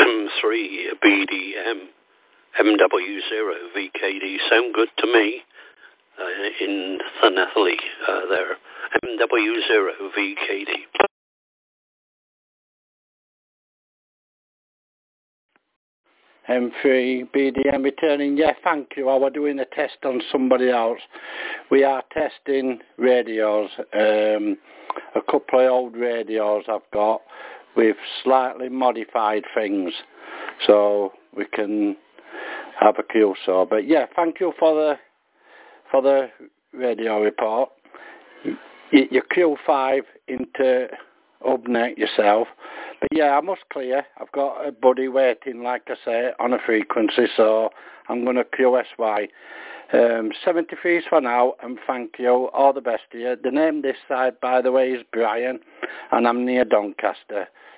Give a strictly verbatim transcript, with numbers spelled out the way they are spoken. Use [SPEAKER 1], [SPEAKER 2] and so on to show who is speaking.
[SPEAKER 1] M three B D M M W zero V K D sound good to me uh, in Llanelli uh, there. M W zero V K D.
[SPEAKER 2] M three B D M returning. Yeah, thank you. I was doing a test on somebody else. We are testing radios. Um, a couple of old radios I've got with slightly modified things, so we can have a Q S O. But yeah, thank you for the for the radio report. You, you Q five into Hubnet yourself. But yeah, I must clear. I've got a buddy waiting, like I say, on a frequency, so I'm going to Q S Y. Um, seventy-threes for now, and thank you. All the best to you. The name this side, by the way, is Brian, and I'm near Doncaster.